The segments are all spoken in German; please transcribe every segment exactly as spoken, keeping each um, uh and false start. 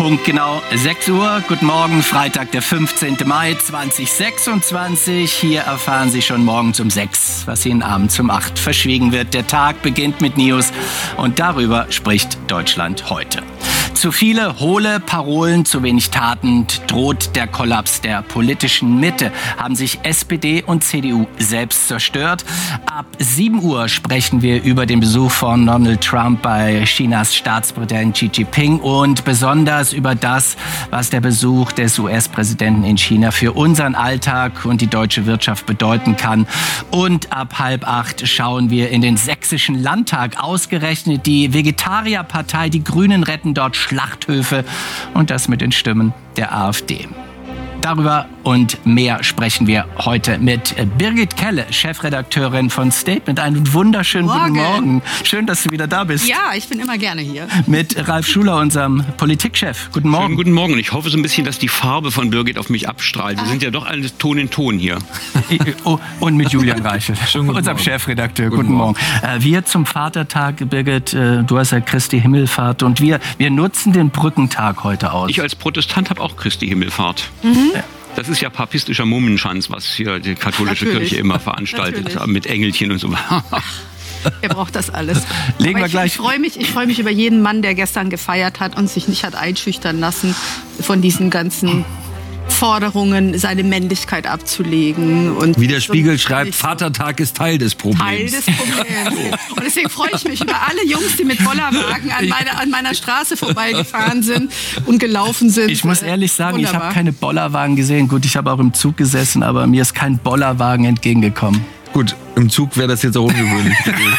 Punktgenau sechs Uhr. Guten Morgen, Freitag, der fünfzehnten Mai zweitausendsechsundzwanzig. Hier erfahren Sie schon morgens um sechs, was Ihnen abends um acht verschwiegen wird. Der Tag beginnt mit News und darüber spricht Deutschland heute. Zu viele hohle Parolen, zu wenig Taten, droht der Kollaps der politischen Mitte. Haben sich S P D und C D U selbst zerstört. Ab sieben Uhr sprechen wir über den Besuch von Donald Trump bei Chinas Staatspräsident Xi Jinping und besonders über das, was der Besuch des U S-Präsidenten in China für unseren Alltag und die deutsche Wirtschaft bedeuten kann. Und ab halb acht schauen wir in den sächsischen Landtag. Ausgerechnet die Vegetarierpartei, die Grünen retten dort Schlachthöfe und das mit den Stimmen der AfD. Darüber und mehr sprechen wir heute mit Birgit Kelle, Chefredakteurin von Statement. Einen wunderschönen Morgen. Guten Morgen. Schön, dass du wieder da bist. Ja, ich bin immer gerne hier. Mit Ralf Schuler, unserem Politikchef. Guten Morgen. Schönen guten Morgen. Ich hoffe so ein bisschen, dass die Farbe von Birgit auf mich abstrahlt. Wir Ah. sind ja doch alles Ton in Ton hier. Oh, und mit Julian Reichel, unserem Morgen. Chefredakteur. Guten, Guten Morgen. Morgen. Wir zum Vatertag, Birgit, du hast ja Christi Himmelfahrt und wir, wir nutzen den Brückentag heute aus. Ich als Protestant habe auch Christi Himmelfahrt. Mhm. Ja. Das ist ja papistischer Mummenschanz, was hier die katholische Natürlich. Kirche immer veranstaltet, Natürlich. mit Engelchen und so. Er braucht das alles. Legen Aber wir ich, gleich- Ich freue mich, ich freue mich über jeden Mann, der gestern gefeiert hat und sich nicht hat einschüchtern lassen von diesen ganzen Forderungen, seine Männlichkeit abzulegen. Und Wie der Spiegel so- schreibt, Vatertag ist Teil des Problems. Teil des Problems. Und deswegen freue ich mich über alle Jungs, die mit Bollerwagen an meiner, an meiner Straße vorbeigefahren sind und gelaufen sind. Ich muss ehrlich sagen, ich Wunderbar. habe keine Bollerwagen gesehen. Gut, ich habe auch im Zug gesessen, aber mir ist kein Bollerwagen entgegengekommen. Gut, im Zug wäre das jetzt auch ungewöhnlich gewesen.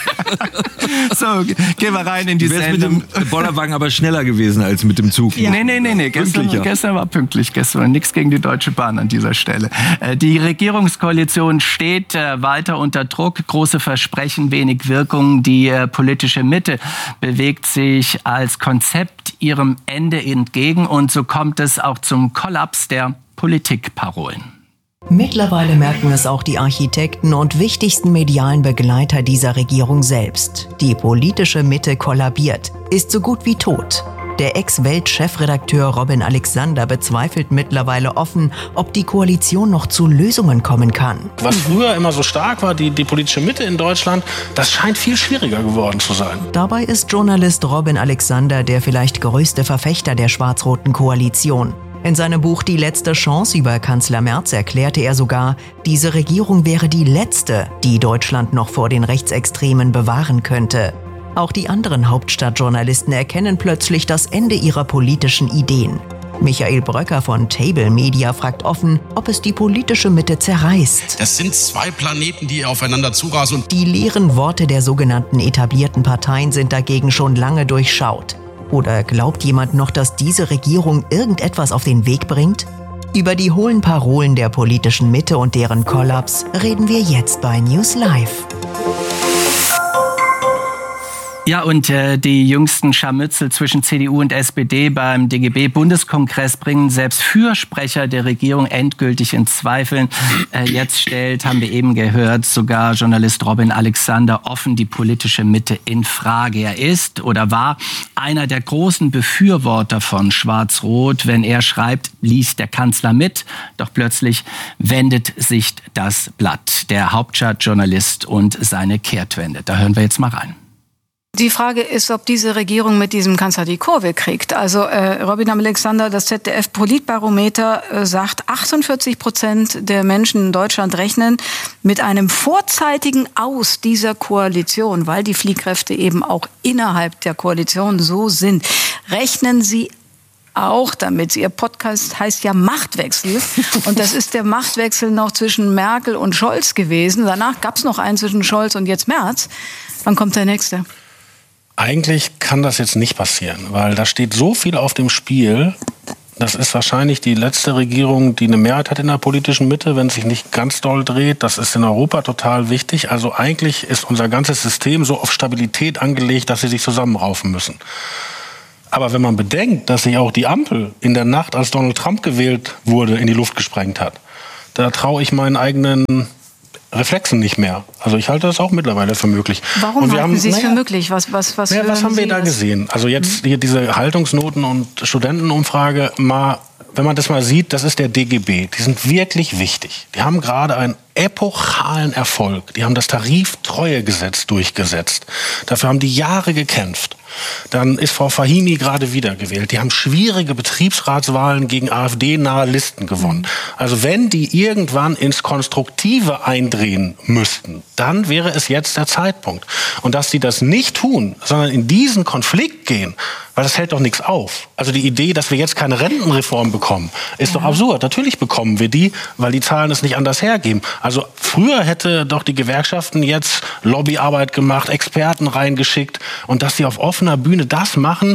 So, gehen wir rein in die Du wärst mit Sendung. dem Bollerwagen aber schneller gewesen als mit dem Zug. Nee, nee, nee, nee. Gestern, Pünktlicher. gestern war pünktlich. Gestern war nichts gegen die Deutsche Bahn an dieser Stelle. Äh, Die Regierungskoalition steht äh, weiter unter Druck. Große Versprechen, wenig Wirkung. Die äh, politische Mitte bewegt sich als Konzept ihrem Ende entgegen. Und so kommt es auch zum Kollaps der Politikparolen. Mittlerweile merken es auch die Architekten und wichtigsten medialen Begleiter dieser Regierung selbst. Die politische Mitte kollabiert, ist so gut wie tot. Der Ex-Welt-Chefredakteur Robin Alexander bezweifelt mittlerweile offen, ob die Koalition noch zu Lösungen kommen kann. Was früher immer so stark war, die, die politische Mitte in Deutschland, das scheint viel schwieriger geworden zu sein. Dabei ist Journalist Robin Alexander der vielleicht größte Verfechter der schwarz-roten Koalition. In seinem Buch Die letzte Chance über Kanzler Merz erklärte er sogar, diese Regierung wäre die letzte, die Deutschland noch vor den Rechtsextremen bewahren könnte. Auch die anderen Hauptstadtjournalisten erkennen plötzlich das Ende ihrer politischen Ideen. Michael Bröcker von Table Media fragt offen, ob es die politische Mitte zerreißt. Das sind zwei Planeten, die aufeinander zurasen. Die leeren Worte der sogenannten etablierten Parteien sind dagegen schon lange durchschaut. Oder glaubt jemand noch, dass diese Regierung irgendetwas auf den Weg bringt? Über die hohlen Parolen der politischen Mitte und deren Kollaps reden wir jetzt bei News Live. Ja, und äh, die jüngsten Scharmützel zwischen C D U und S P D beim D G B-Bundeskongress bringen selbst Fürsprecher der Regierung endgültig in Zweifeln. Äh, jetzt stellt, haben wir eben gehört, sogar Journalist Robin Alexander offen die politische Mitte in Frage. Er ist oder war einer der großen Befürworter von Schwarz-Rot. Wenn er schreibt, liest der Kanzler mit. Doch plötzlich wendet sich das Blatt. Der Hauptstadtjournalist und seine Kehrtwende. Da hören wir jetzt mal rein. Die Frage ist, ob diese Regierung mit diesem Kanzler die Kurve kriegt. Also äh, Robin Alexander, das Z D F-Politbarometer äh, sagt, achtundvierzig Prozent der Menschen in Deutschland rechnen mit einem vorzeitigen Aus dieser Koalition, weil die Fliehkräfte eben auch innerhalb der Koalition so sind. Rechnen Sie auch damit. Ihr Podcast heißt ja Machtwechsel. Und das ist der Machtwechsel noch zwischen Merkel und Scholz gewesen. Danach gab es noch einen zwischen Scholz und jetzt Merz. Wann kommt der nächste? Eigentlich kann das jetzt nicht passieren, weil da steht so viel auf dem Spiel. Das ist wahrscheinlich die letzte Regierung, die eine Mehrheit hat in der politischen Mitte, wenn es sich nicht ganz doll dreht. Das ist in Europa total wichtig. Also eigentlich ist unser ganzes System so auf Stabilität angelegt, dass sie sich zusammenraufen müssen. Aber wenn man bedenkt, dass sich auch die Ampel in der Nacht, als Donald Trump gewählt wurde, in die Luft gesprengt hat, da traue ich meinen eigenen Reflexen nicht mehr. Also ich halte das auch mittlerweile für möglich. Warum und wir halten haben, Sie es naja, für möglich? Was, was, was, naja, was haben wir Sie da das? gesehen? Also jetzt hier diese Haltungsnoten und Studentenumfrage mal, wenn man das mal sieht, das ist der D G B. Die sind wirklich wichtig. Die haben gerade einen epochalen Erfolg. Die haben das Tariftreuegesetz durchgesetzt. Dafür haben die Jahre gekämpft. Dann ist Frau Fahimi gerade wiedergewählt. Die haben schwierige Betriebsratswahlen gegen AfD-nahe Listen gewonnen. Also wenn die irgendwann ins Konstruktive eindrehen müssten, dann wäre es jetzt der Zeitpunkt. Und dass sie das nicht tun, sondern in diesen Konflikt gehen, weil das hält doch nichts auf. Also die Idee, dass wir jetzt keine Rentenreform bekommen, ist ja doch absurd. Natürlich bekommen wir die, weil die Zahlen es nicht anders hergeben. Also früher hätte doch die Gewerkschaften jetzt Lobbyarbeit gemacht, Experten reingeschickt und dass sie auf offener Bühne das machen.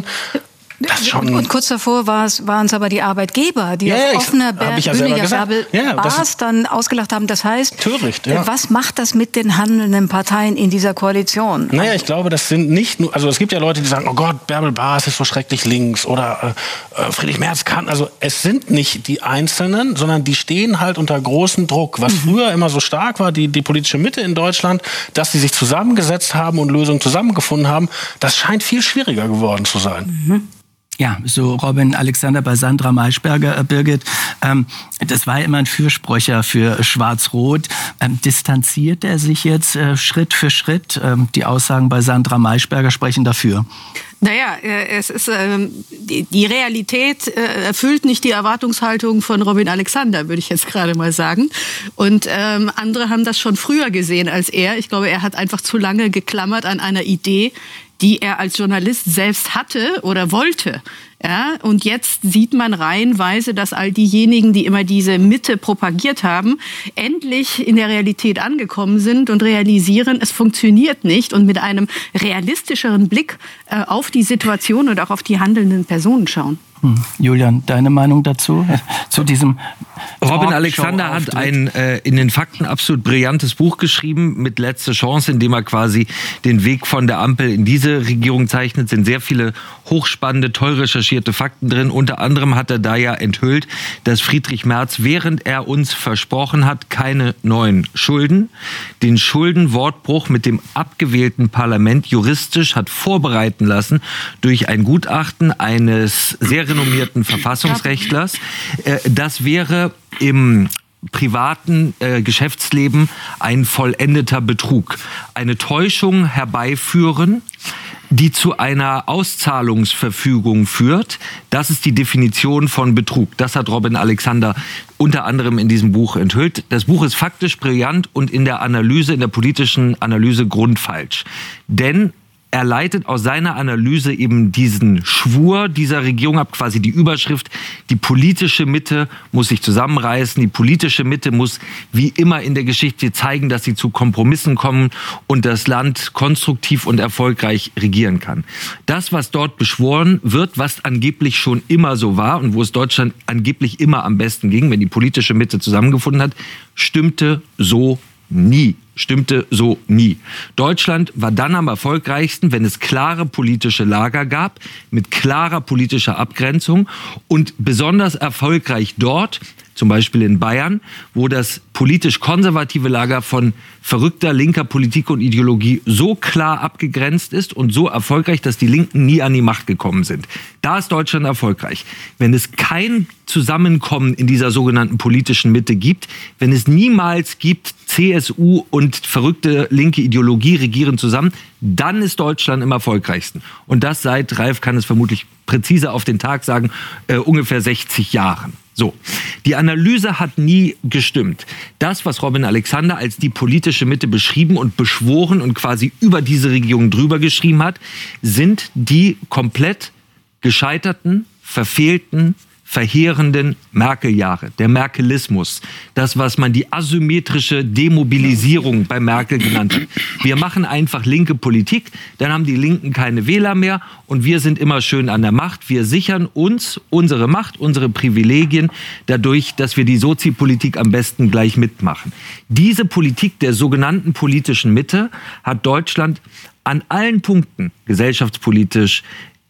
Das schon und, und kurz davor war es, waren es aber die Arbeitgeber, die ja, auf ja, offener ich, hab ich ja Bühne selber ja gesagt. Bärbel Ja, das Baas dann ausgelacht haben. Das heißt, töricht, ja. was macht das mit den handelnden Parteien in dieser Koalition? Naja, ich glaube, das sind nicht nur, also es gibt ja Leute, die sagen, oh Gott, Bärbel Baas ist so schrecklich links oder äh, Friedrich Merz kann, also es sind nicht die Einzelnen, sondern die stehen halt unter großem Druck. Was mhm. früher immer so stark war, die, die politische Mitte in Deutschland, dass sie sich zusammengesetzt haben und Lösungen zusammengefunden haben, das scheint viel schwieriger geworden zu sein. Mhm. Ja, so Robin Alexander bei Sandra Maischberger, äh, Birgit, ähm, das war immer ein Fürsprecher für Schwarz-Rot. Ähm, distanziert er sich jetzt äh, Schritt für Schritt? Ähm, die Aussagen bei Sandra Maischberger sprechen dafür. Naja, es ist, ähm, die, die Realität äh, erfüllt nicht die Erwartungshaltung von Robin Alexander, würde ich jetzt gerade mal sagen. Und ähm, andere haben das schon früher gesehen als er. Ich glaube, er hat einfach zu lange geklammert an einer Idee, die er als Journalist selbst hatte oder wollte. Ja, und jetzt sieht man reihenweise, dass all diejenigen, die immer diese Mitte propagiert haben, endlich in der Realität angekommen sind und realisieren, es funktioniert nicht und mit einem realistischeren Blick äh, auf die Situation und auch auf die handelnden Personen schauen. Hm. Julian, deine Meinung dazu? Zu diesem Robin Alexander hat ein äh, in den Fakten absolut brillantes Buch geschrieben mit Letzte Chance, in dem er quasi den Weg von der Ampel in diese Regierung zeichnet. Sind sehr viele hochspannende, toll recherchierte Fakten drin. Unter anderem hat er da ja enthüllt, dass Friedrich Merz, während er uns versprochen hat, keine neuen Schulden, den Schuldenwortbruch mit dem abgewählten Parlament juristisch hat vorbereiten lassen durch ein Gutachten eines sehr renommierten Verfassungsrechtlers. Äh, das wäre im privaten äh, Geschäftsleben ein vollendeter Betrug. Eine Täuschung herbeiführen, die zu einer Auszahlungsverfügung führt. Das ist die Definition von Betrug. Das hat Robin Alexander unter anderem in diesem Buch enthüllt. Das Buch ist faktisch brillant und in der Analyse, in der politischen Analyse grundfalsch. Denn er leitet aus seiner Analyse eben diesen Schwur dieser Regierung ab, quasi die Überschrift, die politische Mitte muss sich zusammenreißen, die politische Mitte muss wie immer in der Geschichte zeigen, dass sie zu Kompromissen kommen und das Land konstruktiv und erfolgreich regieren kann. Das, was dort beschworen wird, was angeblich schon immer so war und wo es Deutschland angeblich immer am besten ging, wenn die politische Mitte zusammengefunden hat, stimmte so nie. Stimmte so nie. Deutschland war dann am erfolgreichsten, wenn es klare politische Lager gab, mit klarer politischer Abgrenzung und besonders erfolgreich dort, zum Beispiel in Bayern, wo das politisch konservative Lager von verrückter linker Politik und Ideologie so klar abgegrenzt ist und so erfolgreich, dass die Linken nie an die Macht gekommen sind. Da ist Deutschland erfolgreich. Wenn es kein Zusammenkommen in dieser sogenannten politischen Mitte gibt, wenn es niemals gibt, C S U und verrückte linke Ideologie regieren zusammen, dann ist Deutschland am erfolgreichsten. Und das seit, Ralf kann es vermutlich präziser auf den Tag sagen, äh, ungefähr sechzig Jahren. So, die Analyse hat nie gestimmt. Das, was Robin Alexander als die politische Mitte beschrieben und beschworen und quasi über diese Regierung drüber geschrieben hat, sind die komplett gescheiterten, verfehlten, verheerenden Merkel-Jahre, der Merkelismus, das, was man die asymmetrische Demobilisierung bei Merkel genannt hat. Wir machen einfach linke Politik, dann haben die Linken keine Wähler mehr und wir sind immer schön an der Macht. Wir sichern uns unsere Macht, unsere Privilegien dadurch, dass wir die Sozipolitik am besten gleich mitmachen. Diese Politik der sogenannten politischen Mitte hat Deutschland an allen Punkten, gesellschaftspolitisch,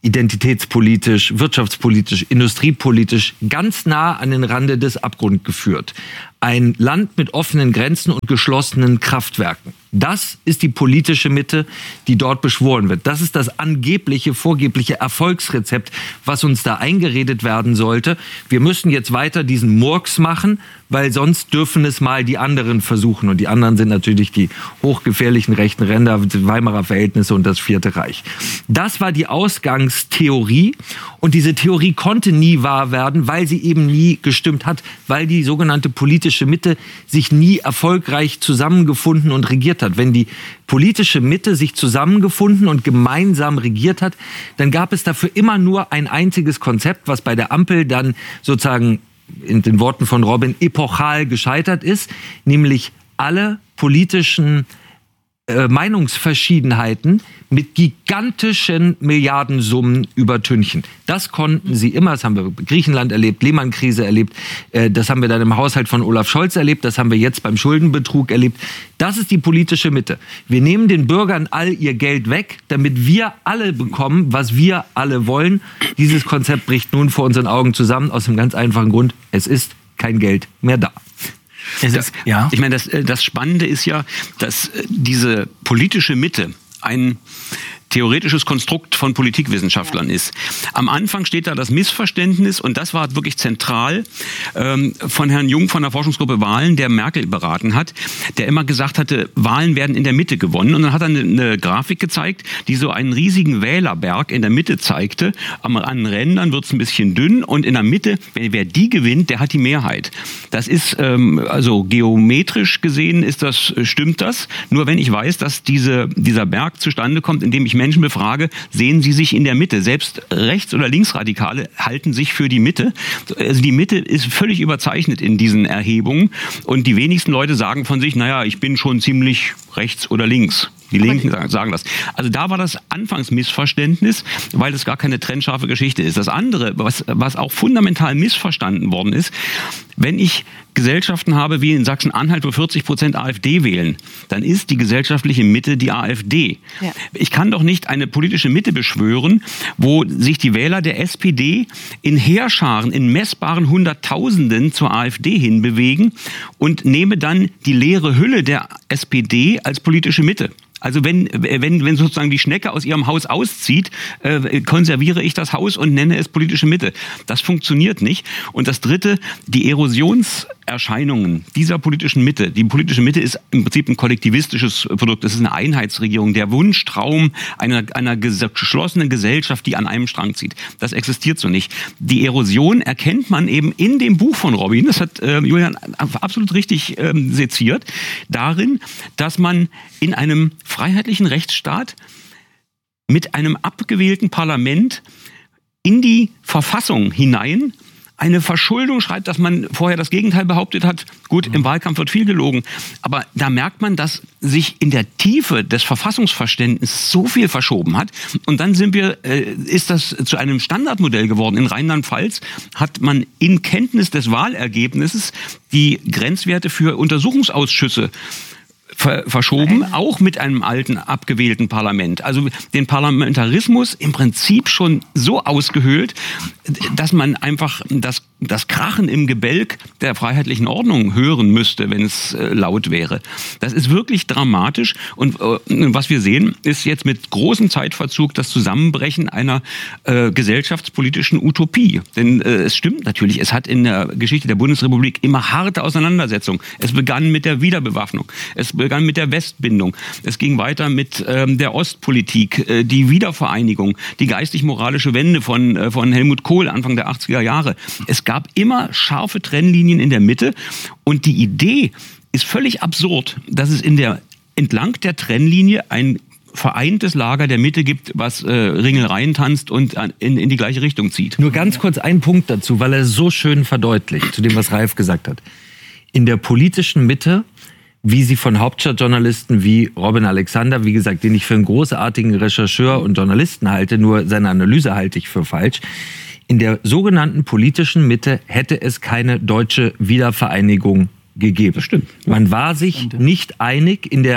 identitätspolitisch, wirtschaftspolitisch, industriepolitisch ganz nah an den Rande des Abgrunds geführt. Ein Land mit offenen Grenzen und geschlossenen Kraftwerken. Das ist die politische Mitte, die dort beschworen wird. Das ist das angebliche, vorgebliche Erfolgsrezept, was uns da eingeredet werden sollte. Wir müssen jetzt weiter diesen Murks machen, weil sonst dürfen es mal die anderen versuchen. Und die anderen sind natürlich die hochgefährlichen rechten Ränder, Weimarer Verhältnisse und das Vierte Reich. Das war die Ausgangstheorie. Und diese Theorie konnte nie wahr werden, weil sie eben nie gestimmt hat, weil die sogenannte politische Mitte sich nie erfolgreich zusammengefunden und regiert hat. Wenn die politische Mitte sich zusammengefunden und gemeinsam regiert hat, dann gab es dafür immer nur ein einziges Konzept, was bei der Ampel dann sozusagen in den Worten von Robin epochal gescheitert ist, nämlich alle politischen äh, Meinungsverschiedenheiten mit gigantischen Milliardensummen übertünchen. Das konnten sie immer, das haben wir Griechenland erlebt, Lehman-Krise erlebt, äh, das haben wir dann im Haushalt von Olaf Scholz erlebt, das haben wir jetzt beim Schuldenbetrug erlebt. Das ist die politische Mitte. Wir nehmen den Bürgern all ihr Geld weg, damit wir alle bekommen, was wir alle wollen. Dieses Konzept bricht nun vor unseren Augen zusammen, aus einem ganz einfachen Grund, es ist kein Geld mehr da. Es ist, ja. Ich meine, das, das Spannende ist ja, dass diese politische Mitte ein theoretisches Konstrukt von Politikwissenschaftlern ist. Am Anfang steht da das Missverständnis, und das war wirklich zentral, ähm, von Herrn Jung von der Forschungsgruppe Wahlen, der Merkel beraten hat, der immer gesagt hatte, Wahlen werden in der Mitte gewonnen. Und dann hat er eine, eine Grafik gezeigt, die so einen riesigen Wählerberg in der Mitte zeigte. Am, an den Rändern wird es ein bisschen dünn, und in der Mitte, wer, wer die gewinnt, der hat die Mehrheit. Das ist, ähm, also geometrisch gesehen ist das, stimmt das. Nur wenn ich weiß, dass diese, dieser Berg zustande kommt, indem ich Menschen befrage, sehen sie sich in der Mitte. Selbst Rechts- oder Linksradikale halten sich für die Mitte. Also die Mitte ist völlig überzeichnet in diesen Erhebungen. Und die wenigsten Leute sagen von sich, naja, ich bin schon ziemlich rechts oder links. Die Linken sagen das. Also da war das Anfangsmissverständnis, weil es gar keine trennscharfe Geschichte ist. Das andere, was, was auch fundamental missverstanden worden ist, wenn ich Gesellschaften habe wie in Sachsen-Anhalt, wo vierzig Prozent AfD wählen, dann ist die gesellschaftliche Mitte die AfD. Ja. Ich kann doch nicht eine politische Mitte beschwören, wo sich die Wähler der S P D in Heerscharen, in messbaren Hunderttausenden zur AfD hinbewegen und nehme dann die leere Hülle der S P D als politische Mitte. Also wenn, wenn, wenn sozusagen die Schnecke aus ihrem Haus auszieht, äh, konserviere ich das Haus und nenne es politische Mitte. Das funktioniert nicht. Und das Dritte, die Erosionserscheinungen dieser politischen Mitte. Die politische Mitte ist im Prinzip ein kollektivistisches Produkt. Das ist eine Einheitsregierung. Der Wunschtraum einer, einer geschlossenen Gesellschaft, die an einem Strang zieht. Das existiert so nicht. Die Erosion erkennt man eben in dem Buch von Robin, das hat äh, Julian absolut richtig äh, seziert, darin, dass man in einem freiheitlichen Rechtsstaat mit einem abgewählten Parlament in die Verfassung hinein eine Verschuldung schreibt, dass man vorher das Gegenteil behauptet hat. Gut, im Wahlkampf wird viel gelogen. Aber da merkt man, dass sich in der Tiefe des Verfassungsverständnisses so viel verschoben hat. Und dann sind wir, äh, ist das zu einem Standardmodell geworden. In Rheinland-Pfalz hat man in Kenntnis des Wahlergebnisses die Grenzwerte für Untersuchungsausschüsse verschoben, auch mit einem alten, abgewählten Parlament. Also den Parlamentarismus im Prinzip schon so ausgehöhlt, dass man einfach das, das Krachen im Gebälk der freiheitlichen Ordnung hören müsste, wenn es äh, laut wäre. Das ist wirklich dramatisch. Und äh, was wir sehen, ist jetzt mit großem Zeitverzug das Zusammenbrechen einer äh, gesellschaftspolitischen Utopie. Denn äh, es stimmt natürlich, es hat in der Geschichte der Bundesrepublik immer harte Auseinandersetzungen. Es begann mit der Wiederbewaffnung. Es begann mit der Westbindung. Es ging weiter mit ähm, der Ostpolitik, äh, die Wiedervereinigung, die geistig-moralische Wende von, äh, von Helmut Kohl Anfang der achtziger Jahre. Es gab immer scharfe Trennlinien in der Mitte, und die Idee ist völlig absurd, dass es in der, entlang der Trennlinie ein vereintes Lager der Mitte gibt, was äh, Ringelreihen tanzt und in, in die gleiche Richtung zieht. Nur ganz kurz ein Punkt dazu, weil er so schön verdeutlicht, zu dem, was Ralf gesagt hat. In der politischen Mitte, wie sie von Hauptstadtjournalisten wie Robin Alexander, wie gesagt, den ich für einen großartigen Rechercheur und Journalisten halte, nur seine Analyse halte ich für falsch. In der sogenannten politischen Mitte hätte es keine deutsche Wiedervereinigung gegeben. Das stimmt. Man war sich nicht einig in der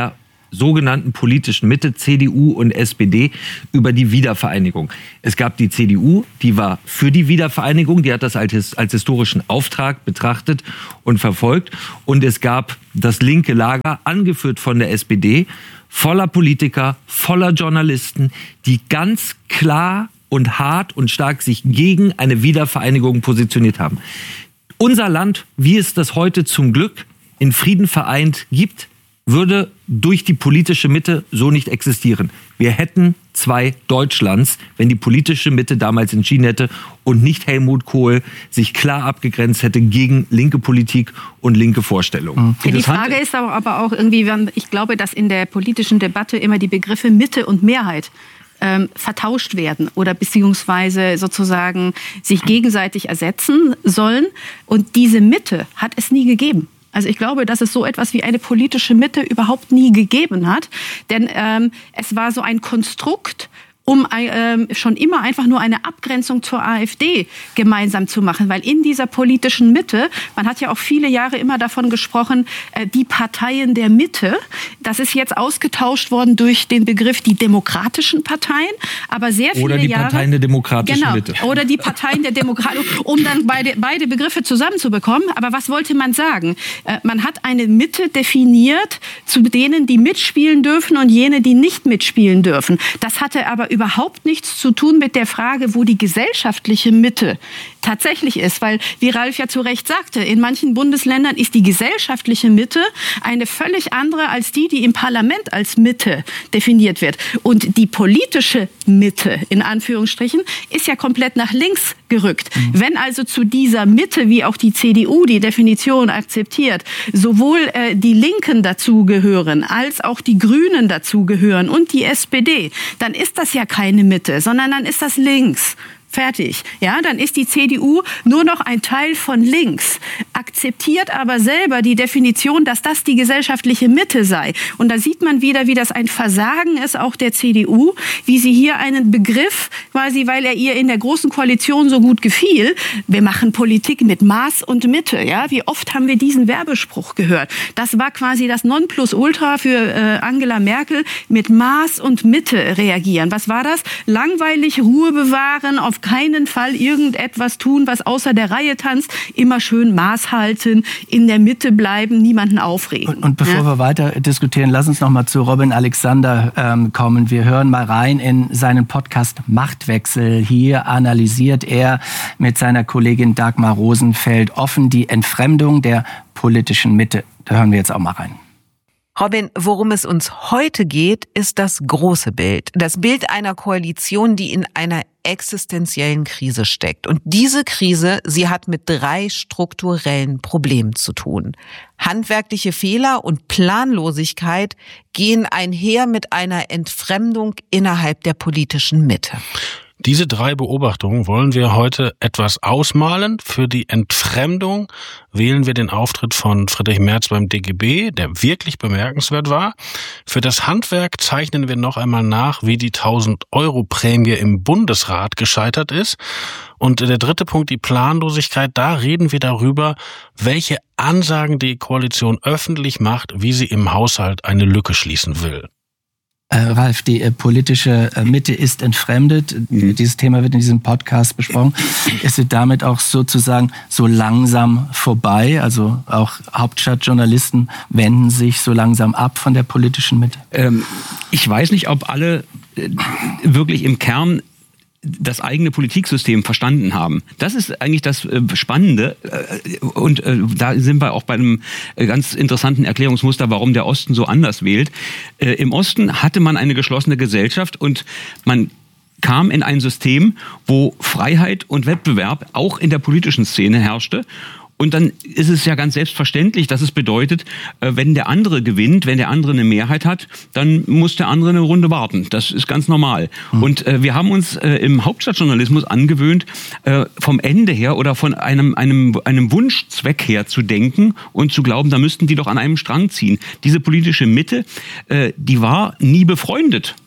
sogenannten politischen Mitte, C D U und S P D, über die Wiedervereinigung. Es gab die C D U, die war für die Wiedervereinigung, die hat das als, als historischen Auftrag betrachtet und verfolgt. Und es gab das linke Lager, angeführt von der S P D, voller Politiker, voller Journalisten, die ganz klar und hart und stark sich gegen eine Wiedervereinigung positioniert haben. Unser Land, wie es das heute zum Glück in Frieden vereint gibt, würde durch die politische Mitte so nicht existieren. Wir hätten zwei Deutschlands, wenn die politische Mitte damals entschieden hätte und nicht Helmut Kohl sich klar abgegrenzt hätte gegen linke Politik und linke Vorstellungen. Ja, die Frage ist aber auch irgendwie, ich glaube, dass in der politischen Debatte immer die Begriffe Mitte und Mehrheit ähm, vertauscht werden oder beziehungsweise sozusagen sich gegenseitig ersetzen sollen. Und diese Mitte hat es nie gegeben. Also ich glaube, dass es so etwas wie eine politische Mitte überhaupt nie gegeben hat. Denn ähm, es war so ein Konstrukt, um ähm, schon immer einfach nur eine Abgrenzung zur AfD gemeinsam zu machen. Weil in dieser politischen Mitte, man hat ja auch viele Jahre immer davon gesprochen, äh, die Parteien der Mitte, das ist jetzt ausgetauscht worden durch den Begriff die demokratischen Parteien, aber sehr viele Jahre... Oder die Jahre, Parteien der demokratischen genau, Mitte. Oder die Parteien der Demokraten, um dann beide, beide Begriffe zusammenzubekommen. Aber was wollte man sagen? Äh, man hat eine Mitte definiert, zu denen, die mitspielen dürfen und jene, die nicht mitspielen dürfen. Das hatte aber überhaupt nichts zu tun mit der Frage, wo die gesellschaftliche Mitte tatsächlich ist. Weil, wie Ralf ja zu Recht sagte, in manchen Bundesländern ist die gesellschaftliche Mitte eine völlig andere als die, die im Parlament als Mitte definiert wird. Und die politische Mitte, in Anführungsstrichen, ist ja komplett nach links gerückt. Mhm. Wenn also zu dieser Mitte, wie auch die C D U die Definition akzeptiert, sowohl äh, die Linken dazugehören, als auch die Grünen dazugehören und die S P D, dann ist das ja keine Mitte, sondern dann ist das links. Fertig. Ja, dann ist die C D U nur noch ein Teil von links, akzeptiert aber selber die Definition, dass das die gesellschaftliche Mitte sei. Und da sieht man wieder, wie das ein Versagen ist, auch der C D U, wie sie hier einen Begriff, quasi, weil er ihr in der Großen Koalition so gut gefiel, wir machen Politik mit Maß und Mitte. Ja, wie oft haben wir diesen Werbespruch gehört? Das war quasi das Nonplusultra für äh, Angela Merkel, mit Maß und Mitte reagieren. Was war das? Langweilig, Ruhe bewahren, auf keinen Fall irgendetwas tun, was außer der Reihe tanzt, immer schön Maß halten, in der Mitte bleiben, niemanden aufregen. Und, und bevor ja? wir weiter diskutieren, lass uns noch mal zu Robin Alexander ähm, kommen. Wir hören mal rein in seinen Podcast Machtwechsel. Hier analysiert er mit seiner Kollegin Dagmar Rosenfeld offen die Entfremdung der politischen Mitte. Da hören wir jetzt auch mal rein. Robin, worum es uns heute geht, ist das große Bild. Das Bild einer Koalition, die in einer existenziellen Krise steckt. Und diese Krise, sie hat mit drei strukturellen Problemen zu tun. Handwerkliche Fehler und Planlosigkeit gehen einher mit einer Entfremdung innerhalb der politischen Mitte. Diese drei Beobachtungen wollen wir heute etwas ausmalen. Für die Entfremdung wählen wir den Auftritt von Friedrich Merz beim D G B, der wirklich bemerkenswert war. Für das Handwerk zeichnen wir noch einmal nach, wie die tausend-Euro-Prämie im Bundesrat gescheitert ist. Und der dritte Punkt, die Planlosigkeit, da reden wir darüber, welche Ansagen die Koalition öffentlich macht, wie sie im Haushalt eine Lücke schließen will. Äh, Ralf, die äh, politische äh, Mitte ist entfremdet. Mhm. Dieses Thema wird in diesem Podcast besprochen. Ist sie damit auch sozusagen so langsam vorbei? Also auch Hauptstadtjournalisten wenden sich so langsam ab von der politischen Mitte? Ähm, ich weiß nicht, ob alle äh, wirklich im Kern das eigene Politiksystem verstanden haben. Das ist eigentlich das äh, Spannende. Äh, und äh, da sind wir auch bei einem äh, ganz interessanten Erklärungsmuster, warum der Osten so anders wählt. Äh, Im Osten hatte man eine geschlossene Gesellschaft und man kam in ein System, wo Freiheit und Wettbewerb auch in der politischen Szene herrschte. Und dann ist es ja ganz selbstverständlich, dass es bedeutet, wenn der andere gewinnt, wenn der andere eine Mehrheit hat, dann muss der andere eine Runde warten. Das ist ganz normal. Mhm. Und äh, wir haben uns äh, im Hauptstadtjournalismus angewöhnt, äh, vom Ende her oder von einem, einem, einem Wunschzweck her zu denken und zu glauben, da müssten die doch an einem Strang ziehen. Diese politische Mitte, äh, die war nie befreundet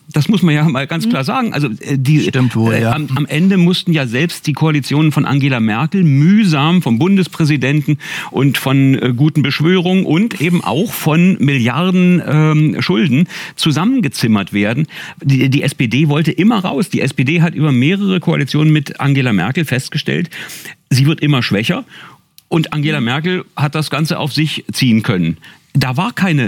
Das muss man ja mal ganz klar sagen. Also die, Stimmt wohl, ja. äh, am, am Ende mussten ja selbst die Koalitionen von Angela Merkel mühsam vom Bundespräsidenten und von äh, guten Beschwörungen und eben auch von Milliarden ähm, Schulden zusammengezimmert werden. Die, die S P D wollte immer raus. Die S P D hat über mehrere Koalitionen mit Angela Merkel festgestellt, sie wird immer schwächer und Angela Merkel hat das Ganze auf sich ziehen können. Da war keine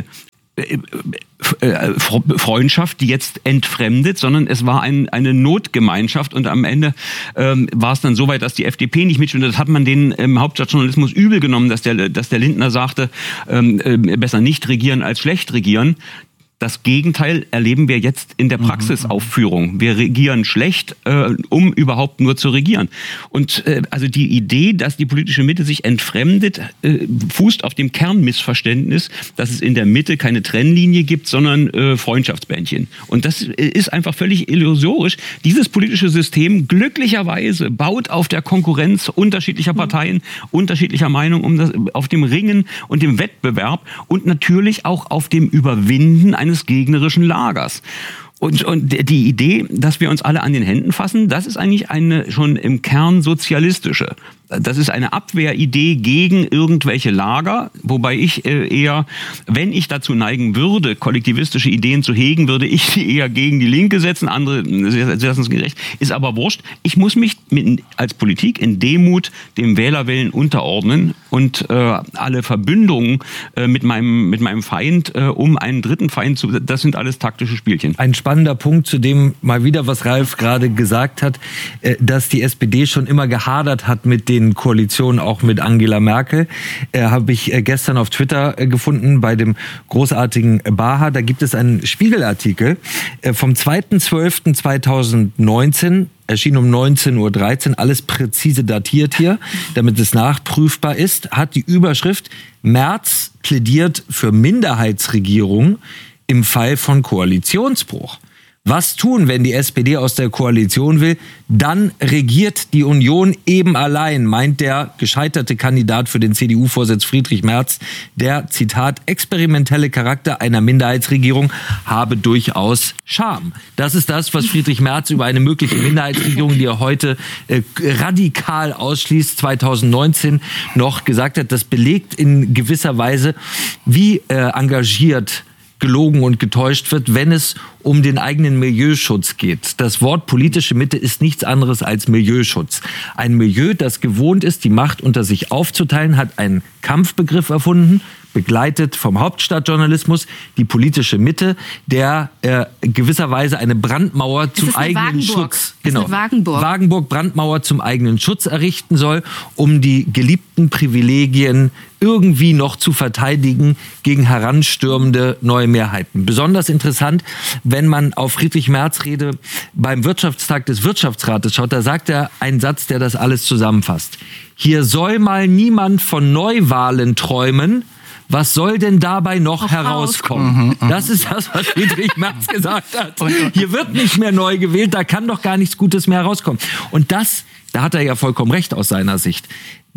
Freundschaft, die jetzt entfremdet, sondern es war ein, eine Notgemeinschaft und am Ende ähm, war es dann so weit, dass die F D P nicht mitspielt. Das hat man den im Hauptstadtjournalismus übel genommen, dass der, dass der Lindner sagte, ähm, besser nicht regieren als schlecht regieren. Das Gegenteil erleben wir jetzt in der Praxisaufführung. Wir regieren schlecht, äh, um überhaupt nur zu regieren. Und äh, also die Idee, dass die politische Mitte sich entfremdet, äh, fußt auf dem Kernmissverständnis, dass es in der Mitte keine Trennlinie gibt, sondern äh, Freundschaftsbändchen. Und das ist einfach völlig illusorisch. Dieses politische System glücklicherweise baut auf der Konkurrenz unterschiedlicher Parteien, unterschiedlicher Meinung, um das, auf dem Ringen und dem Wettbewerb und natürlich auch auf dem Überwinden eines gegnerischen Lagers. Und, und die Idee, dass wir uns alle an den Händen fassen, das ist eigentlich eine schon im Kern sozialistische. Das ist eine Abwehridee gegen irgendwelche Lager, wobei ich äh, eher, wenn ich dazu neigen würde, kollektivistische Ideen zu hegen, würde ich sie eher gegen die Linke setzen, andere setzen es gerecht. Ist aber wurscht. Ich muss mich mit, als Politik in Demut dem Wählerwillen unterordnen und äh, alle Verbündungen äh, mit meinem mit meinem Feind, äh, um einen dritten Feind zu, das sind alles taktische Spielchen. Ein spannender Punkt, zu dem mal wieder, was Ralf gerade gesagt hat, äh, dass die S P D schon immer gehadert hat mit den Koalitionen, auch mit Angela Merkel, äh, habe ich äh, gestern auf Twitter äh, gefunden, bei dem großartigen Baha. Da gibt es einen Spiegelartikel äh, vom zweiter zwölfter zweitausendneunzehn, erschien um neunzehn Uhr dreizehn, alles präzise datiert hier, damit es nachprüfbar ist, hat die Überschrift: Merz plädiert für Minderheitsregierung im Fall von Koalitionsbruch. Was tun, wenn die S P D aus der Koalition will? Dann regiert die Union eben allein, meint der gescheiterte Kandidat für den C D U-Vorsitz Friedrich Merz. Der, Zitat, experimentelle Charakter einer Minderheitsregierung habe durchaus Charme. Das ist das, was Friedrich Merz über eine mögliche Minderheitsregierung, die er heute äh, radikal ausschließt, zweitausendneunzehn noch gesagt hat. Das belegt in gewisser Weise, wie äh, engagiert gelogen und getäuscht wird, wenn es um den eigenen Milieuschutz geht. Das Wort politische Mitte ist nichts anderes als Milieuschutz. Ein Milieu, das gewohnt ist, die Macht unter sich aufzuteilen, hat einen Kampfbegriff erfunden, begleitet vom Hauptstadtjournalismus, die politische Mitte, der äh, gewisserweise eine Brandmauer zum eigenen Wagenburg. Schutz, genau, genau, Wagenburg. Wagenburg Brandmauer zum eigenen Schutz errichten soll, um die geliebten Privilegien irgendwie noch zu verteidigen gegen heranstürmende neue Mehrheiten. Besonders interessant, wenn man auf Friedrich Merz Rede beim Wirtschaftstag des Wirtschaftsrates schaut, da sagt er einen Satz, der das alles zusammenfasst. Hier soll mal niemand von Neuwahlen träumen. Was soll denn dabei noch Auf herauskommen? Mhm, das ist das, was Friedrich Merz gesagt hat. Hier wird nicht mehr neu gewählt, da kann doch gar nichts Gutes mehr herauskommen. Und das, da hat er ja vollkommen recht aus seiner Sicht.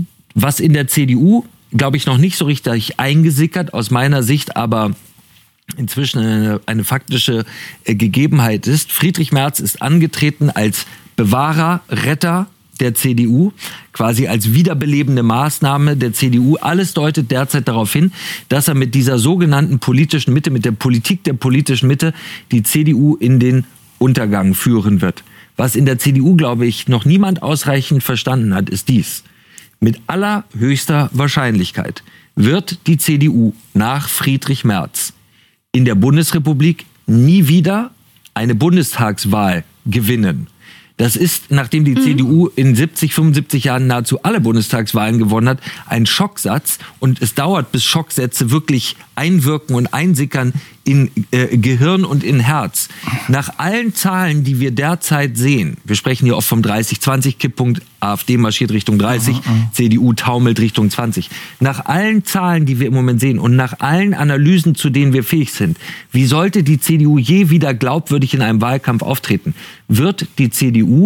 Was in der C D U, glaube ich, noch nicht so richtig eingesickert, aus meiner Sicht aber inzwischen eine, eine faktische äh, Gegebenheit ist. Friedrich Merz ist angetreten als Bewahrer, Retter der C D U, quasi als wiederbelebende Maßnahme der C D U. Alles deutet derzeit darauf hin, dass er mit dieser sogenannten politischen Mitte, mit der Politik der politischen Mitte, die C D U in den Untergang führen wird. Was in der C D U, glaube ich, noch niemand ausreichend verstanden hat, ist dies. Mit allerhöchster Wahrscheinlichkeit wird die C D U nach Friedrich Merz in der Bundesrepublik nie wieder eine Bundestagswahl gewinnen. Das ist, nachdem die mhm. C D U in siebzig, fünfundsiebzig Jahren nahezu alle Bundestagswahlen gewonnen hat, ein Schocksatz. Und es dauert, bis Schocksätze wirklich einwirken und einsickern in äh, Gehirn und in Herz. Nach allen Zahlen, die wir derzeit sehen, wir sprechen hier oft vom dreißig zwanzig Kipppunkt, AfD marschiert Richtung dreißig, mhm, mhm. C D U taumelt Richtung zwanzig. Nach allen Zahlen, die wir im Moment sehen und nach allen Analysen, zu denen wir fähig sind, wie sollte die C D U je wieder glaubwürdig in einem Wahlkampf auftreten? Wird die C D U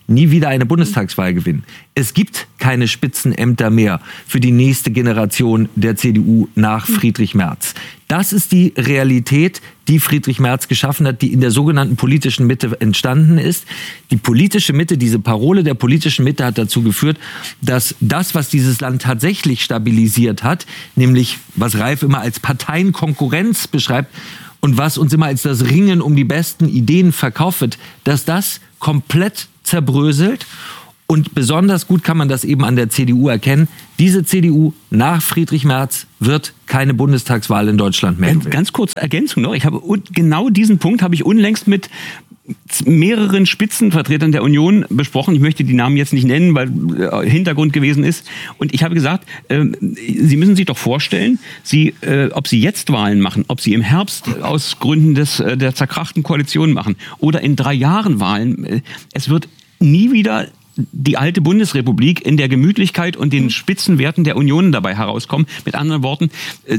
nie wieder eine Bundestagswahl gewinnen. Es gibt keine Spitzenämter mehr für die nächste Generation der C D U nach Friedrich Merz. Das ist die Realität, die Friedrich Merz geschaffen hat, die in der sogenannten politischen Mitte entstanden ist. Die politische Mitte, diese Parole der politischen Mitte hat dazu geführt, dass das, was dieses Land tatsächlich stabilisiert hat, nämlich was Ralf immer als Parteienkonkurrenz beschreibt und was uns immer als das Ringen um die besten Ideen verkauft wird, dass das komplett zerbröselt. Und besonders gut kann man das eben an der C D U erkennen. Diese C D U nach Friedrich Merz wird keine Bundestagswahl in Deutschland mehr gewinnen. Ganz kurze Ergänzung noch. Ich habe genau diesen Punkt habe ich unlängst mit mehreren Spitzenvertretern der Union besprochen. Ich möchte die Namen jetzt nicht nennen, weil äh, Hintergrund gewesen ist. Und ich habe gesagt, äh, Sie müssen sich doch vorstellen, Sie, äh, ob Sie jetzt Wahlen machen, ob Sie im Herbst aus Gründen des, äh, der zerkrachten Koalition machen oder in drei Jahren Wahlen, äh, es wird nie wieder die alte Bundesrepublik in der Gemütlichkeit und den Spitzenwerten der Union dabei herauskommen. Mit anderen Worten,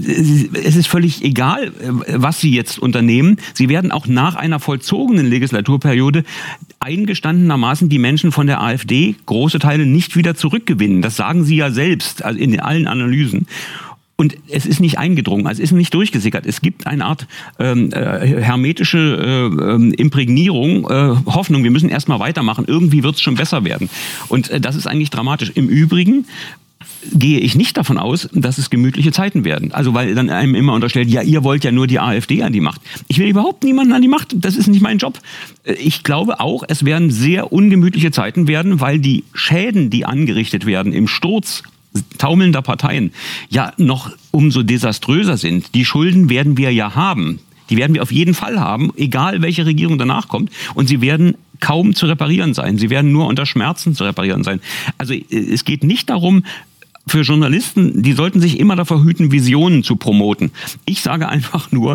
es ist völlig egal, was Sie jetzt unternehmen. Sie werden auch nach einer vollzogenen Legislaturperiode eingestandenermaßen die Menschen von der AfD große Teile nicht wieder zurückgewinnen. Das sagen Sie ja selbst, also in allen Analysen. Und es ist nicht eingedrungen, also es ist nicht durchgesickert. Es gibt eine Art ähm, äh, hermetische äh, Imprägnierung, äh, Hoffnung, wir müssen erstmal weitermachen, irgendwie wird es schon besser werden. Und äh, das ist eigentlich dramatisch. Im Übrigen gehe ich nicht davon aus, dass es gemütliche Zeiten werden. Also weil dann einem immer unterstellt, ja, ihr wollt ja nur die AfD an die Macht. Ich will überhaupt niemanden an die Macht, das ist nicht mein Job. Ich glaube auch, es werden sehr ungemütliche Zeiten werden, weil die Schäden, die angerichtet werden im Sturz taumelnder Parteien ja noch umso desaströser sind. Die Schulden werden wir ja haben. Die werden wir auf jeden Fall haben, egal welche Regierung danach kommt. Und sie werden kaum zu reparieren sein. Sie werden nur unter Schmerzen zu reparieren sein. Also es geht nicht darum, für Journalisten, die sollten sich immer davor hüten, Visionen zu promoten. Ich sage einfach nur,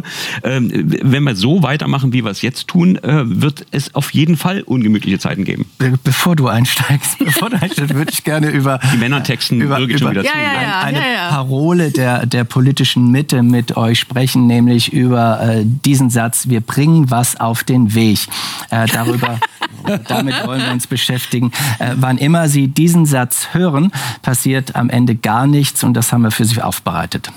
wenn wir so weitermachen, wie wir es jetzt tun, wird es auf jeden Fall ungemütliche Zeiten geben. Bevor du einsteigst, bevor du einsteigst, würde ich gerne über die Männertexten über, über, schon wieder ja, zu. Ja, ja, eine ja, ja. Parole der, der politischen Mitte mit euch sprechen, nämlich über äh, diesen Satz, wir bringen was auf den Weg. Äh, darüber, damit wollen wir uns beschäftigen. Äh, wann immer Sie diesen Satz hören, passiert am Ende gar nichts und das haben wir für Sie aufbereitet.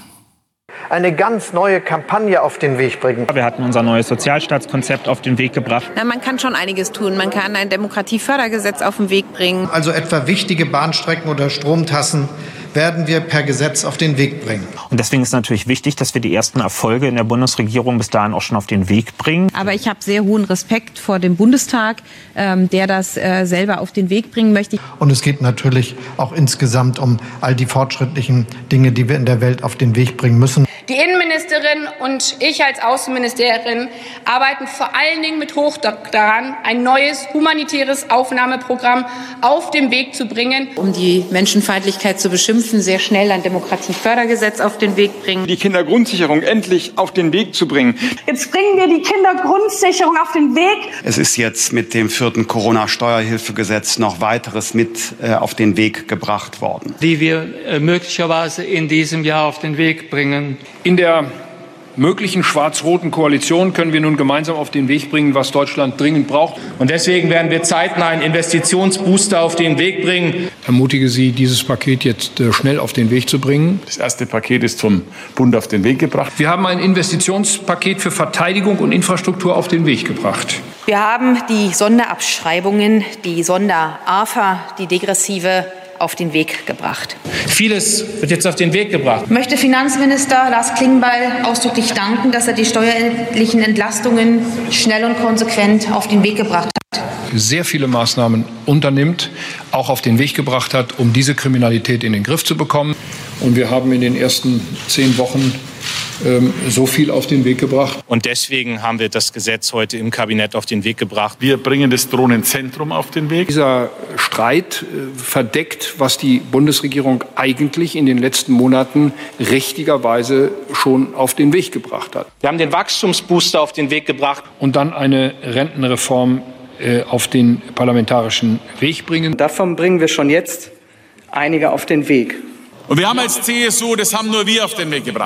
Eine ganz neue Kampagne auf den Weg bringen. Wir hatten unser neues Sozialstaatskonzept auf den Weg gebracht. Na, man kann schon einiges tun. Man kann ein Demokratiefördergesetz auf den Weg bringen. Also etwa wichtige Bahnstrecken oder Stromtassen werden wir per Gesetz auf den Weg bringen. Und deswegen ist natürlich wichtig, dass wir die ersten Erfolge in der Bundesregierung bis dahin auch schon auf den Weg bringen. Aber ich habe sehr hohen Respekt vor dem Bundestag, ähm, der das äh, selber auf den Weg bringen möchte. Und es geht natürlich auch insgesamt um all die fortschrittlichen Dinge, die wir in der Welt auf den Weg bringen müssen. Die Innenministerin und ich als Außenministerin arbeiten vor allen Dingen mit Hochdruck daran, ein neues humanitäres Aufnahmeprogramm auf den Weg zu bringen. Um die Menschenfeindlichkeit zu beschimpfen, sehr schnell ein Demokratiefördergesetz auf den Weg bringen. Die Kindergrundsicherung endlich auf den Weg zu bringen. Jetzt bringen wir die Kindergrundsicherung auf den Weg. Es ist jetzt mit dem vierten Corona-Steuerhilfegesetz noch weiteres mit äh, auf den Weg gebracht worden. Die wir äh, möglicherweise in diesem Jahr auf den Weg bringen. In der möglichen schwarz-roten Koalition können wir nun gemeinsam auf den Weg bringen, was Deutschland dringend braucht. Und deswegen werden wir zeitnah einen Investitionsbooster auf den Weg bringen. Ich ermutige Sie, dieses Paket jetzt schnell auf den Weg zu bringen. Das erste Paket ist vom Bund auf den Weg gebracht. Wir haben ein Investitionspaket für Verteidigung und Infrastruktur auf den Weg gebracht. Wir haben die Sonderabschreibungen, die Sonder-A F A, die degressive auf den Weg gebracht. Vieles wird jetzt auf den Weg gebracht. Ich möchte Finanzminister Lars Klingbeil ausdrücklich danken, dass er die steuerlichen Entlastungen schnell und konsequent auf den Weg gebracht hat. Sehr viele Maßnahmen unternimmt, auch auf den Weg gebracht hat, um diese Kriminalität in den Griff zu bekommen. Und wir haben in den ersten zehn Wochen ähm, so viel auf den Weg gebracht. Und deswegen haben wir das Gesetz heute im Kabinett auf den Weg gebracht. Wir bringen das Drohnenzentrum auf den Weg. Dieser Streit äh, verdeckt, was die Bundesregierung eigentlich in den letzten Monaten richtigerweise schon auf den Weg gebracht hat. Wir haben den Wachstumsbooster auf den Weg gebracht. Und dann eine Rentenreform äh, auf den parlamentarischen Weg bringen. Davon bringen wir schon jetzt einige auf den Weg. Und wir haben als C S U, das haben nur wir auf den Weg gebracht.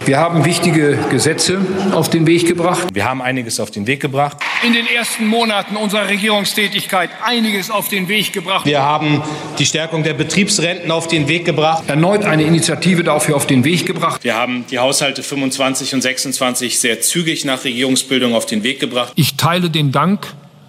Wir haben wichtige Gesetze auf den Weg gebracht. Wir haben einiges auf den Weg gebracht. In den ersten Monaten unserer Regierungstätigkeit einiges auf den Weg gebracht. Wir haben die Stärkung der Betriebsrenten auf den Weg gebracht. Erneut eine Initiative dafür auf den Weg gebracht. Wir haben die Haushalte fünfundzwanzig und sechsundzwanzig sehr zügig nach Regierungsbildung auf den Weg gebracht. Ich teile den Dank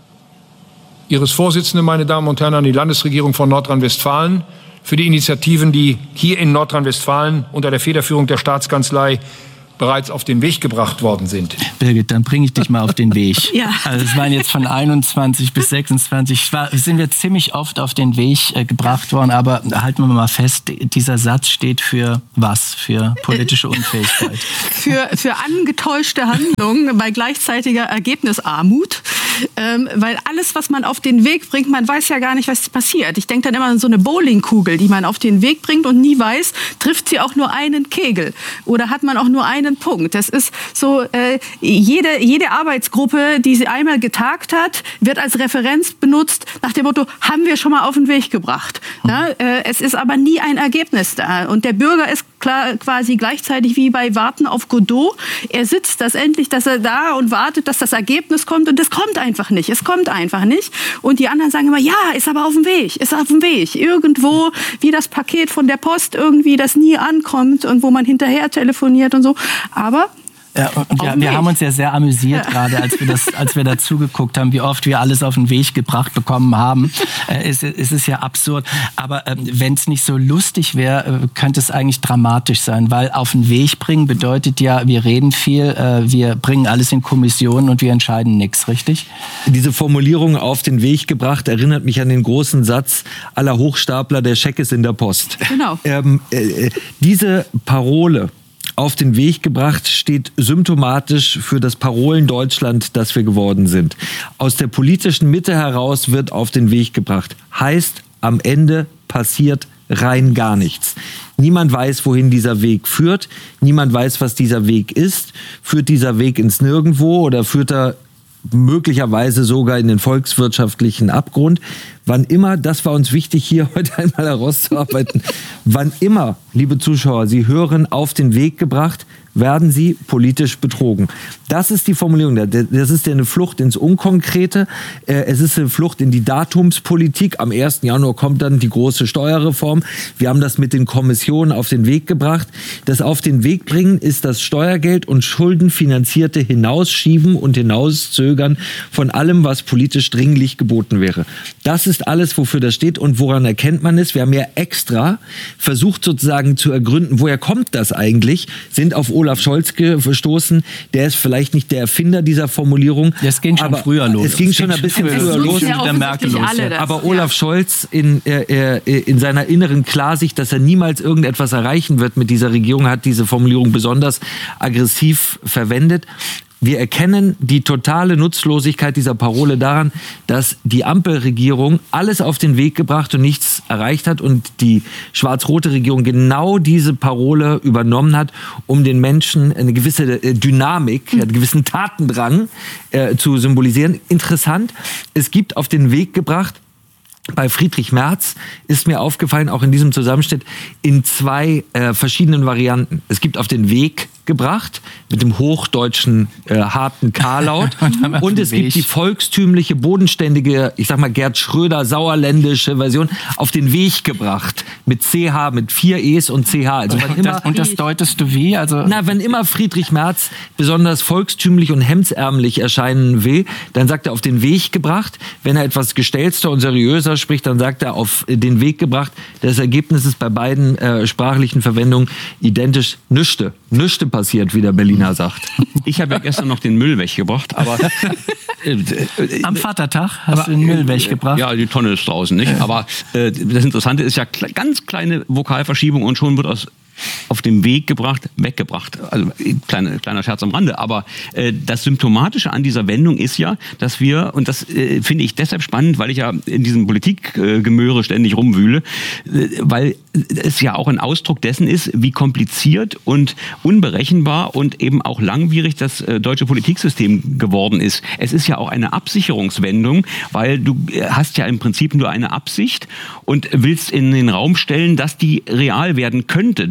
Ihres Vorsitzenden, meine Damen und Herren, an die Landesregierung von Nordrhein-Westfalen für die Initiativen, die hier in Nordrhein-Westfalen unter der Federführung der Staatskanzlei bereits auf den Weg gebracht worden sind. Birgit, dann bringe ich dich mal auf den Weg. Ja. Also es waren jetzt von einundzwanzig bis sechsundzwanzig, war, sind wir ziemlich oft auf den Weg äh, gebracht worden, aber halten wir mal fest, dieser Satz steht für was? Für politische Unfähigkeit? Für, für angetäuschte Handlungen bei gleichzeitiger Ergebnisarmut. Ähm, weil alles, was man auf den Weg bringt, man weiß ja gar nicht, was passiert. Ich denke dann immer an so eine Bowlingkugel, die man auf den Weg bringt und nie weiß, trifft sie auch nur einen Kegel oder hat man auch nur einen Punkt. Das ist so, äh, jede, jede Arbeitsgruppe, die sie einmal getagt hat, wird als Referenz benutzt nach dem Motto, haben wir schon mal auf den Weg gebracht. Ja, äh, es ist aber nie ein Ergebnis da. Und der Bürger ist klar, quasi gleichzeitig wie bei Warten auf Godot. Er sitzt das endlich, dass er da und wartet, dass das Ergebnis kommt und es kommt einfach nicht. Es kommt einfach nicht. Und die anderen sagen immer, ja, ist aber auf dem Weg, ist auf dem Weg. Irgendwo, wie das Paket von der Post irgendwie, das nie ankommt und wo man hinterher telefoniert und so. Aber Ja, und wir, wir haben uns ja sehr amüsiert ja. gerade, als wir das, als wir dazu geguckt haben, wie oft wir alles auf den Weg gebracht bekommen haben. Äh, es, es ist ja absurd. Aber äh, wenn es nicht so lustig wäre, äh, könnte es eigentlich dramatisch sein, weil auf den Weg bringen bedeutet ja, wir reden viel, äh, wir bringen alles in Kommissionen und wir entscheiden nichts, richtig? Diese Formulierung auf den Weg gebracht erinnert mich an den großen Satz aller Hochstapler, der Scheck ist in der Post. Genau. Ähm, äh, diese Parole auf den Weg gebracht steht symptomatisch für das Parolen-Deutschland, das wir geworden sind. Aus der politischen Mitte heraus wird auf den Weg gebracht. Heißt, am Ende passiert rein gar nichts. Niemand weiß, wohin dieser Weg führt. Niemand weiß, was dieser Weg ist. Führt dieser Weg ins Nirgendwo oder führt er möglicherweise sogar in den volkswirtschaftlichen Abgrund. Wann immer, das war uns wichtig hier heute einmal herauszuarbeiten, wann immer, liebe Zuschauer, Sie hören auf den Weg gebracht, werden Sie politisch betrogen. Das ist die Formulierung. Das ist ja eine Flucht ins Unkonkrete. Es ist eine Flucht in die Datumspolitik. Am ersten Januar kommt dann die große Steuerreform. Wir haben das mit den Kommissionen auf den Weg gebracht. Das auf den Weg bringen ist das Steuergeld und schuldenfinanzierte Hinausschieben und Hinauszögern von allem, was politisch dringlich geboten wäre. Das ist alles, wofür das steht. Und woran erkennt man es? Wir haben ja extra versucht sozusagen zu ergründen, woher kommt das eigentlich? Sind auf Olaf Scholz gestoßen. Der ist vielleicht nicht der Erfinder dieser Formulierung. Das ging schon aber früher los. Es ging schon ein bisschen früher los. Ja der Merkel los ja. Aber Olaf Scholz in, äh, in seiner inneren Klarsicht, dass er niemals irgendetwas erreichen wird mit dieser Regierung, hat diese Formulierung besonders aggressiv verwendet. Wir erkennen die totale Nutzlosigkeit dieser Parole daran, dass die Ampelregierung alles auf den Weg gebracht und nichts erreicht hat und die schwarz-rote Regierung genau diese Parole übernommen hat, um den Menschen eine gewisse Dynamik, einen gewissen Tatendrang äh, zu symbolisieren. Interessant, es gibt auf den Weg gebracht, bei Friedrich Merz ist mir aufgefallen, auch in diesem Zusammenschnitt, in zwei äh, verschiedenen Varianten. Es gibt auf den Weg gebracht, mit dem hochdeutschen äh, harten K-Laut. Und es gibt die volkstümliche, bodenständige, ich sag mal Gerd Schröder, sauerländische Version, auf den Weg gebracht. Mit C H, mit vier E's und C H. Also wann und, immer, das, und das deutest du wie? Also na, wenn immer Friedrich Merz besonders volkstümlich und hemdsärmlich erscheinen will, dann sagt er auf den Weg gebracht. Wenn er etwas gestelzter und seriöser spricht, dann sagt er auf den Weg gebracht. Das Ergebnis ist bei beiden äh, sprachlichen Verwendungen identisch. Nüchte. Nüchte passiert, wie der Berliner sagt. Ich habe ja gestern noch den Müll weggebracht, aber äh, äh, am Vatertag hast aber, du den Müll weggebracht? Ja, die Tonne ist draußen, nicht? Aber äh, das Interessante ist ja kle- ganz kleine Vokalverschiebung und schon wird aus auf den Weg gebracht, weggebracht. Also kleine, kleiner Scherz am Rande. Aber äh, das Symptomatische an dieser Wendung ist ja, dass wir, und das äh, finde ich deshalb spannend, weil ich ja in diesem Politikgemöre äh, ständig rumwühle, äh, weil es ja auch ein Ausdruck dessen ist, wie kompliziert und unberechenbar und eben auch langwierig das äh, deutsche Politiksystem geworden ist. Es ist ja auch eine Absicherungswendung, weil du hast ja im Prinzip nur eine Absicht und willst in den Raum stellen, dass die real werden könnte. Du kannst dich aber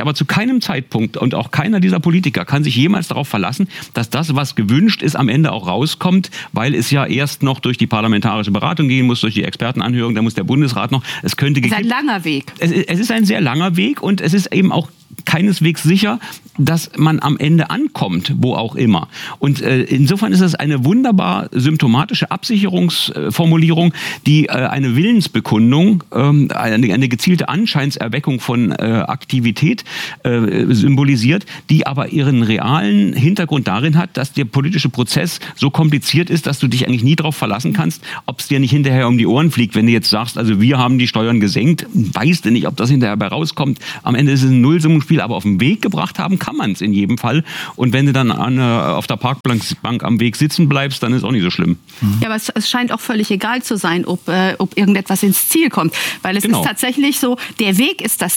aber zu keinem Zeitpunkt und auch keiner dieser Politiker kann sich jemals darauf verlassen, dass das, was gewünscht ist, am Ende auch rauskommt, weil es ja erst noch durch die parlamentarische Beratung gehen muss, durch die Expertenanhörung, da muss der Bundesrat noch, es könnte Es ist ein langer Weg. Es, es ist ein sehr langer Weg und es ist eben auch keineswegs sicher, dass man am Ende ankommt, wo auch immer. Und äh, insofern ist es eine wunderbar symptomatische Absicherungsformulierung, die äh, eine Willensbekundung, ähm, eine, eine gezielte Anscheinserweckung von äh, Aktivität äh, symbolisiert, die aber ihren realen Hintergrund darin hat, dass der politische Prozess so kompliziert ist, dass du dich eigentlich nie darauf verlassen kannst, ob es dir nicht hinterher um die Ohren fliegt, wenn du jetzt sagst, also wir haben die Steuern gesenkt, weißt du nicht, ob das hinterher bei rauskommt. Am Ende ist es ein Nullsummenspiel, aber auf den Weg gebracht haben kann man es in jedem Fall. Und wenn du dann an, auf der Parkbank am Weg sitzen bleibst, dann ist auch nicht so schlimm. Ja, aber es, es scheint auch völlig egal zu sein, ob, äh, ob irgendetwas ins Ziel kommt. Weil es Genau. ist tatsächlich so, der Weg ist das